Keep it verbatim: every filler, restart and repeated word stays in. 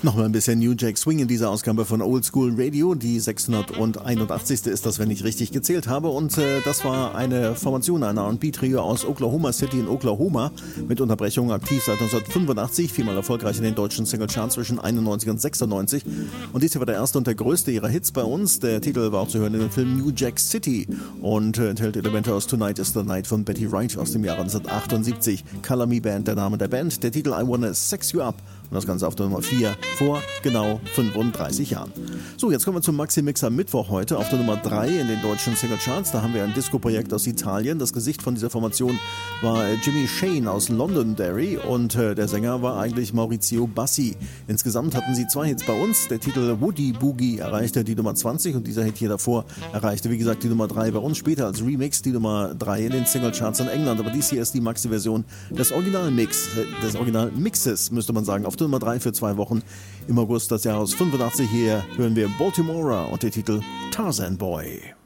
Nochmal ein bisschen New Jack Swing in dieser Ausgabe von Old School Radio. Die sechshunderteinundachtzigste ist das, wenn ich richtig gezählt habe. Und äh, das war eine Formation einer R und B-Trio aus Oklahoma City in Oklahoma. Mit Unterbrechungen aktiv seit neunzehnhundertfünfundachtzig. Viermal erfolgreich in den deutschen Singlecharts zwischen einundneunzig und sechsundneunzig. Und dies hier war der erste und der größte ihrer Hits bei uns. Der Titel war auch zu hören in dem Film New Jack City. Und äh, enthält Elemente aus Tonight is the Night von Betty Wright aus dem Jahre neunzehnhundertachtundsiebzig. Color Me Band, der Name der Band. Der Titel I Wanna Sex You Up. Und das Ganze auf der Nummer vier vor genau fünfunddreißig Jahren. So, jetzt kommen wir zum Maxi-Mix am Mittwoch heute. Auf der Nummer drei in den deutschen Singlecharts. Da haben wir ein Disco-Projekt aus Italien. Das Gesicht von dieser Formation war Jimmy Shane aus Londonderry und äh, der Sänger war eigentlich Maurizio Bassi. Insgesamt hatten sie zwei Hits bei uns. Der Titel Woody Boogie erreichte die Nummer zwanzig und dieser Hit hier davor erreichte, wie gesagt, die Nummer drei bei uns. Später als Remix die Nummer drei in den Singlecharts in England. Aber dies hier ist die Maxi-Version des Originalmix, des Originalmixes, müsste man sagen. Auf der Nummer drei für zwei Wochen im August des Jahres fünfundachtzig. Hier hören wir Baltimora und der Titel Tarzan Boy.